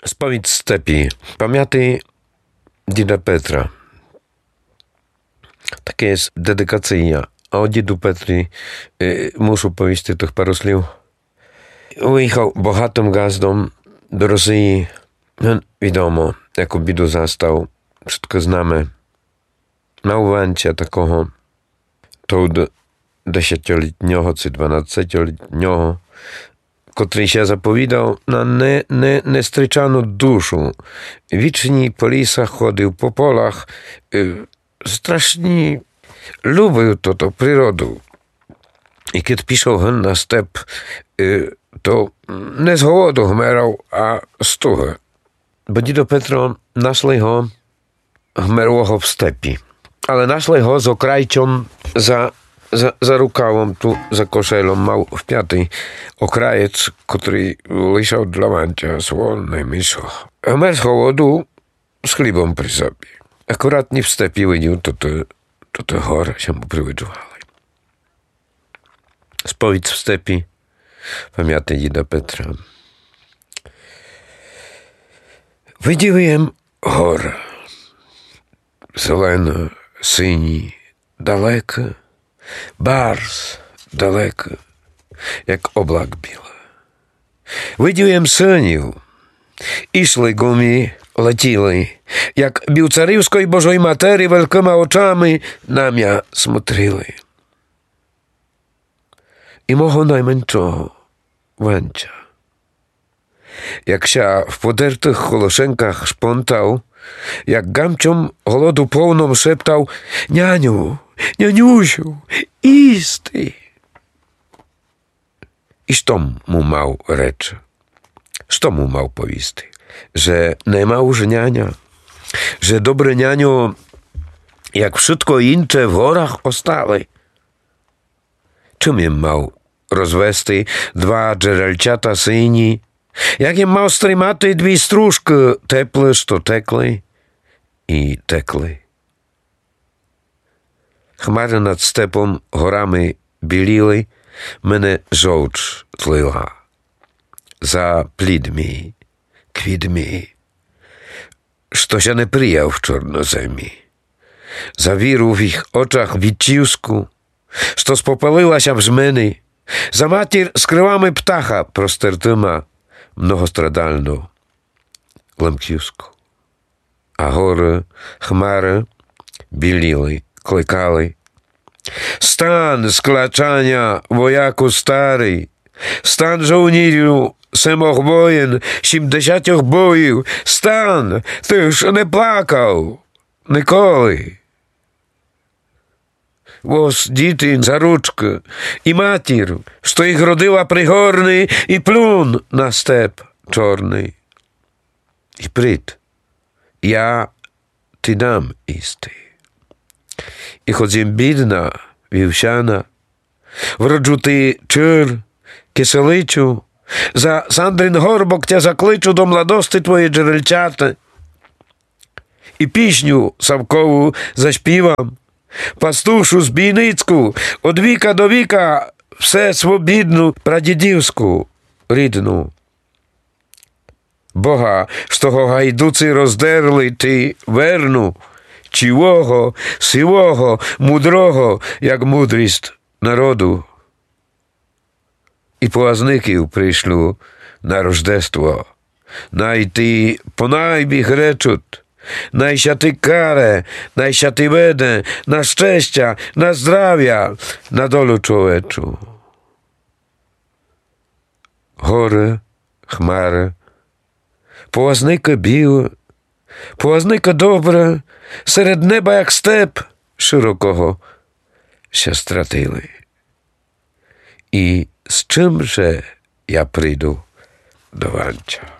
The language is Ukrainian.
Сповідь степі. Пам'яти діда Петра. Таке є дедикація. А о діду Петрі мушу повісти тих пару слів. Виїхав багатим газдом до Росії. Відомо, яку біду застав. Wszystko znamy. Małwancia такого, того 10-літнього чи 12-літнього, котрий ще заповідав на нестрічану душу. Вічні по лісах ходив, по полах. Страшні любив то природу. І kiedy пішов на степ, то не з голоду гмерав, а з туги. Бо дідо Петро нашли його гмерлого в степі. Але нашли його з okrajcą za rukawą, tu za koszelą, mał w piąty okrajec, który leżał dla Wancia słonny myszo. Gmer z hołodu z chlibą przy sobie. Akurat nie w stepie łynił, to te chore się mu przywyczuwały. Spowiedź w stepi, pamiętaj dzida Petra. Видівуєм гора, зелена, сині, далека, барс далека, як облак біла. Видівуєм синів, ішли гумі, летіли, як білцарівської Божої Матері великими очами на м'я смотрили. І мого найменшого Ванча, jak się w podertych holoszenkach szpontał, jak gamciom głodu pełną szeptał: Nianiu, nianiusiu, isty. I što mu mał rzecz? Što mu mał powisty? Że nie ma niania, że dobre nianio, jak wszystko incze w gorach ostale. Czym im mał rozwesty dwa dżerelciata syni, jak im mał strymaty dwie stróżki teple, što tekli i tekli. Chmary nad stepą gorami біліли, мене żołcz tlila. Za plidmi, kwidmi, što się nie prijał w czornozemi. Za wiru w ich oczach wiciusku, što spopaliła się w żmeny. Za matir z krylami ptacha prostertyma, mnohostradalną ламківську. А гори, хмари біліли, кликали: Стан з клачання, вояку старий, стан żołnierzu, семох воїн, 70 боїв, стан, ти ж не плакав ніколи. Вось діти за ручки, і матір, що їх родила пригорний, і плюн на степ чорний. I pryd, ja ty dam isty. I chodziem bidna, wiłsiana, wrodżu ty czyr, kieseliciu, za Sandryn Horbok cię zakliczu do mladosty twoje dżerelciate. I piśniu samkowu zaśpiwam, pastuszu z Bійницьку, od wika do wika, все свобідну прадідівську рідну. Бога, з того гайдуці роздерли ти верну, чивого, сивого, мудрого, як мудрість народу. І плазників прийшлю на рождество. Най понайбіг речуть, najsia ty karę, najsia ty będę, na szczęścia, na zdrowia, na dolu człoweczu. Горе, хмари, Поłaзника біле, поłaзника добре, серед неба, як степ широкого, się стратили. І з чим же я прийду до Ванча?